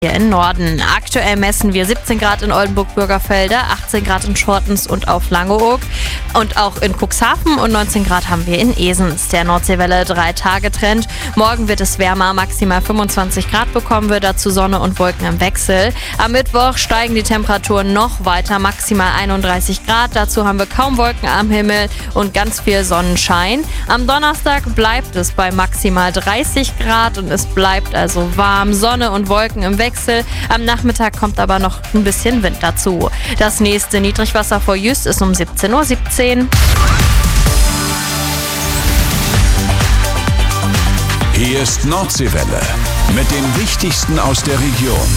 hier im Norden. Aktuell messen wir 17 Grad in Oldenburg-Bürgerfelde, 18 Grad in Schortens und auf Langeoog und auch in Cuxhaven und 19 Grad haben wir in Esens. Der Nordseewelle 3-Tage-Trend. Morgen wird es wärmer, maximal 25 Grad bekommen wir, dazu Sonne und Wolken im Wechsel. Am Mittwoch steigen die Temperaturen noch weiter, maximal 31 Grad. Dazu haben wir kaum Wolken am Himmel und ganz viel Sonnenschein. Am Donnerstag bleibt es bei maximal 30 Grad und es bleibt also warm, Sonne und Wolken im Wechsel. Am Nachmittag kommt aber noch ein bisschen Wind dazu. Das nächste Niedrigwasser vor Jüst ist um 17:17 Uhr. Hier ist Nordseewelle mit dem Wichtigsten aus der Region.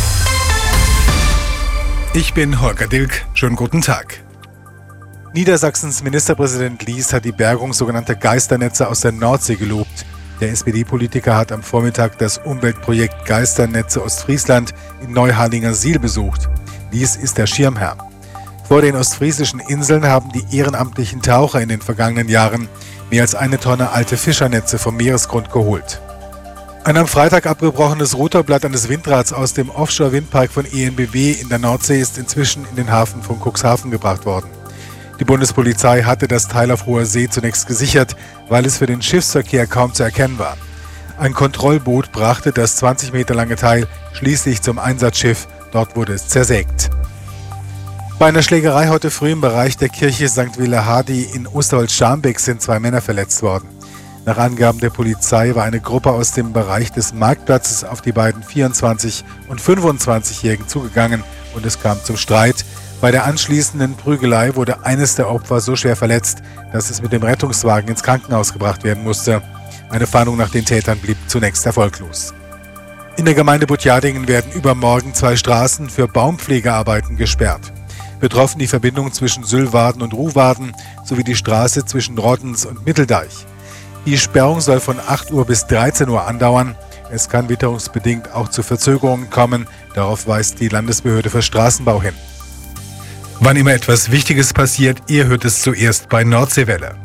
Ich bin Holger Dilk. Schönen guten Tag. Niedersachsens Ministerpräsident Lies hat die Bergung sogenannter Geisternetze aus der Nordsee gelobt. Der SPD-Politiker hat am Vormittag das Umweltprojekt Geisternetze Ostfriesland in Neuharlingersiel besucht. Lies ist der Schirmherr. Vor den ostfriesischen Inseln haben die ehrenamtlichen Taucher in den vergangenen Jahren mehr als 1 Tonne alte Fischernetze vom Meeresgrund geholt. Ein am Freitag abgebrochenes Rotorblatt eines Windrads aus dem Offshore-Windpark von EnBW in der Nordsee ist inzwischen in den Hafen von Cuxhaven gebracht worden. Die Bundespolizei hatte das Teil auf hoher See zunächst gesichert, weil es für den Schiffsverkehr kaum zu erkennen war. Ein Kontrollboot brachte das 20 Meter lange Teil schließlich zum Einsatzschiff. Dort wurde es zersägt. Bei einer Schlägerei heute früh im Bereich der Kirche St. Willehadi in Osterholz-Scharmbeck sind 2 Männer verletzt worden. Nach Angaben der Polizei war eine Gruppe aus dem Bereich des Marktplatzes auf die beiden 24- und 25-Jährigen zugegangen und es kam zum Streit. Bei der anschließenden Prügelei wurde eines der Opfer so schwer verletzt, dass es mit dem Rettungswagen ins Krankenhaus gebracht werden musste. Eine Fahndung nach den Tätern blieb zunächst erfolglos. In der Gemeinde Butjadingen werden übermorgen 2 Straßen für Baumpflegearbeiten gesperrt. Betroffen die Verbindung zwischen Süllwarden und Ruhwarden sowie die Straße zwischen Roddens und Mitteldeich. Die Sperrung soll von 8 Uhr bis 13 Uhr andauern. Es kann witterungsbedingt auch zu Verzögerungen kommen. Darauf weist die Landesbehörde für Straßenbau hin. Wann immer etwas Wichtiges passiert, ihr hört es zuerst bei Nordseewelle.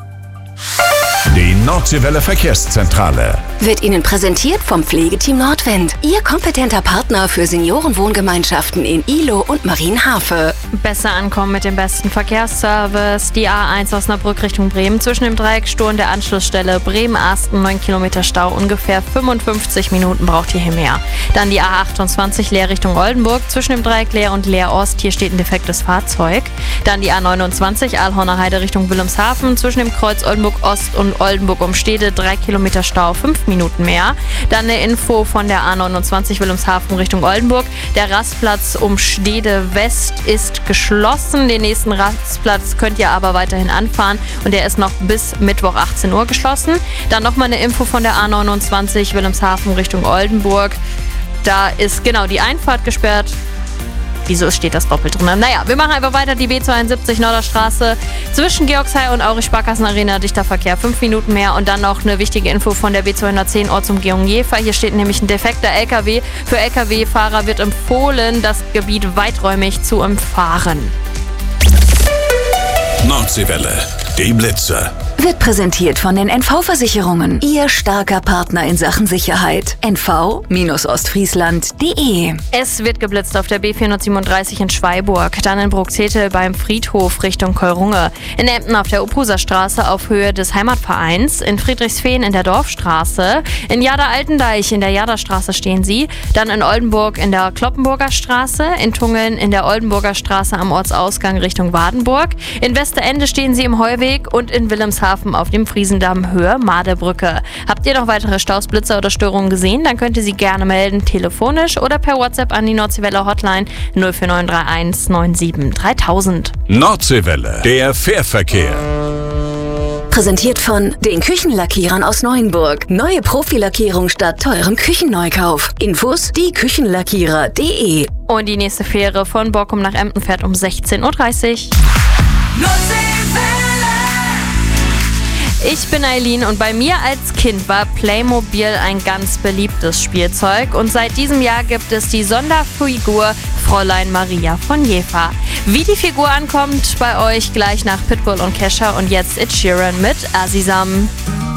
Die Nordseewelle Verkehrszentrale wird Ihnen präsentiert vom Pflegeteam Nordwind. Ihr kompetenter Partner für Seniorenwohngemeinschaften in Ihlow und Marienhafe. Besser ankommen mit dem besten Verkehrsservice. Die A1 Osnabrück Richtung Bremen zwischen dem Dreieckstor und der Anschlussstelle Bremen-Asten 9 Kilometer Stau. Ungefähr 55 Minuten braucht ihr hier mehr. Dann die A28 Leer Richtung Oldenburg zwischen dem Dreieck Leer und Leer Ost. Hier steht ein defektes Fahrzeug. Dann die A29 Aalhorner Heide Richtung Wilhelmshaven zwischen dem Kreuz Oldenburg Ost und Oldenburg Umstede 3 Kilometer Stau, 5 Minuten mehr. Dann eine Info von der A29 Wilhelmshaven Richtung Oldenburg. Der Rastplatz Umstede West ist geschlossen. Den nächsten Rastplatz könnt ihr aber weiterhin anfahren und der ist noch bis Mittwoch 18 Uhr geschlossen. Dann nochmal eine Info von der A29 Wilhelmshaven Richtung Oldenburg. Da ist genau die Einfahrt gesperrt. Wieso steht das doppelt drin? Naja, wir machen einfach weiter. Die B72 Norderstraße zwischen Georgshey und Aurich-Sparkassen-Arena. Dichter Verkehr, 5 Minuten mehr. Und dann noch eine wichtige Info von der B210 Ortsumgehung Jever. Hier steht nämlich ein defekter LKW. Für LKW-Fahrer wird empfohlen, das Gebiet weiträumig zu umfahren. Nordseewelle, die Blitze. Wird präsentiert von den NV-Versicherungen. Ihr starker Partner in Sachen Sicherheit. nv-ostfriesland.de. Es wird geblitzt auf der B437 in Schweiburg, dann in Bruckzethel beim Friedhof Richtung Kolrunge, in Emden auf der Opuser-Straße auf Höhe des Heimatvereins, in Friedrichsfehn in der Dorfstraße, in Jada-Altendeich in der Jadastraße stehen sie, dann in Oldenburg in der Kloppenburger Straße, in Tungeln in der Oldenburger Straße am Ortsausgang Richtung Wadenburg, in Westerende stehen sie im Heuweg und in Wilhelmshaven auf dem Friesendamm Höhe Madebrücke. Habt ihr noch weitere Staus, Blitzer oder Störungen gesehen? Dann könnt ihr sie gerne melden, telefonisch oder per WhatsApp an die Nordseewelle Hotline 04931 97 3000. Nordseewelle, der Fährverkehr. Präsentiert von den Küchenlackierern aus Neuenburg. Neue Profilackierung statt teurem Küchenneukauf. Infos dieküchenlackierer.de. Und die nächste Fähre von Borkum nach Emden fährt um 16:30 Uhr. Ich bin Eileen und bei mir als Kind war Playmobil ein ganz beliebtes Spielzeug und seit diesem Jahr gibt es die Sonderfigur Fräulein Maria von Jever. Wie die Figur ankommt bei euch gleich nach Pitbull und Kesha und jetzt Ed Sheeran mit Azizam.